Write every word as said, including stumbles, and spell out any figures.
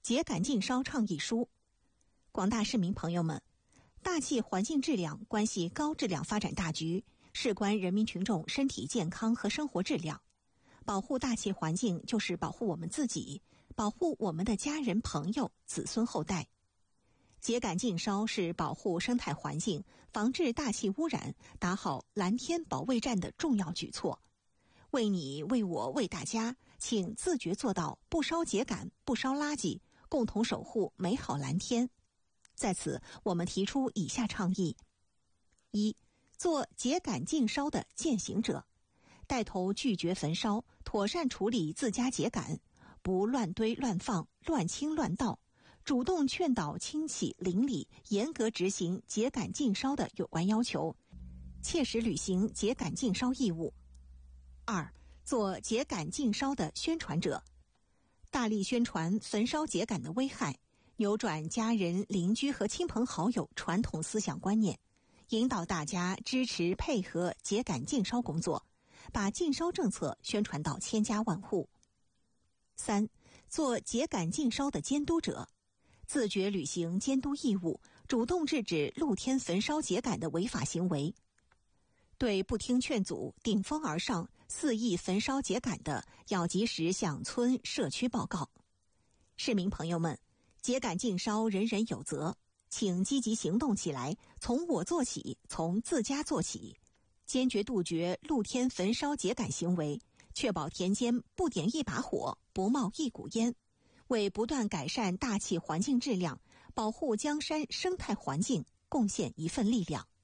秸秆禁烧倡议书。广大市民朋友们，大气环境质量关系高质量发展大局，事关人民群众身体健康和生活质量。保护大气环境就是保护我们自己，保护我们的家人、朋友、子孙后代。秸秆禁烧是保护生态环境、防治大气污染、打好蓝天保卫战的重要举措。为你、为我、为大家，请自觉做到不烧秸秆、不烧垃圾，共同守护美好蓝天。在此，我们提出以下倡议：一、做秸秆禁烧的践行者，带头拒绝焚烧，妥善处理自家秸秆，不乱堆乱放、乱倾乱倒，主动劝导亲戚邻里严格执行秸秆禁烧的有关要求，切实履行秸秆禁烧义务。二、做秸秆禁烧的宣传者，大力宣传焚烧秸秆的危害，扭转家人、邻居和亲朋好友传统思想观念，引导大家支持配合秸秆禁烧工作，把禁烧政策宣传到千家万户。三、做秸秆禁烧的监督者，自觉履行监督义务，主动制止露天焚烧秸秆的违法行为。对不听劝阻、顶风而上、肆意焚烧秸秆的，要及时向村社区报告。市民朋友们，秸秆禁烧人人有责，请积极行动起来，从我做起，从自家做起，坚决杜绝露天焚烧秸秆行为，确保田间不点一把火，不冒一股烟，为不断改善大气环境质量、保护江山生态环境贡献一份力量。